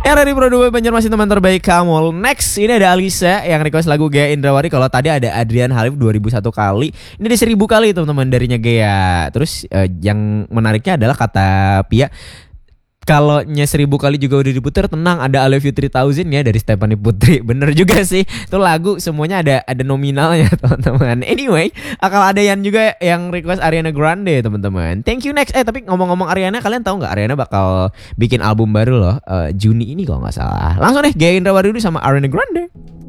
Yang dari Pro 2 Banjarmasin teman terbaik kamu. Next ini ada Alisa yang request lagu Gea Indrawari. Kalau tadi ada Adrian Halif 2001 kali. Ini ada 1000 kali teman-teman darinya Gea. Terus yang menariknya adalah kata Pia, kalau nya 1000 kali juga udah diputar, tenang, ada I Love You 3000 ya dari Stephanie Putri. Bener juga sih. Itu lagu semuanya ada nominalnya teman-teman. Anyway, kalau ada yang juga yang request Ariana Grande teman-teman. Thank you next. Tapi ngomong-ngomong Ariana, kalian tahu nggak Ariana bakal bikin album baru loh Juni ini kalau nggak salah. Langsung deh Gea Indrawari dulu sama Ariana Grande.